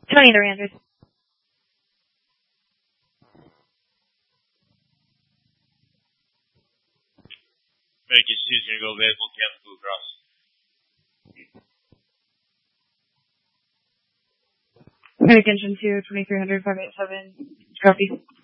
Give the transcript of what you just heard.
20 the Randers. American 2's going to go available. Captain Blue Cross. American 2, 2300, 587. Copy.